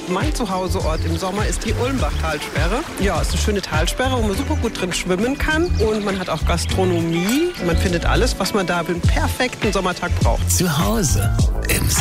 Mein Zuhauseort im Sommer ist die Ulmbach-Talsperre. Ja, es ist eine schöne Talsperre, wo man super gut drin schwimmen kann. Und man hat auch Gastronomie. Man findet alles, was man da für einen perfekten Sommertag braucht. Zu Hause im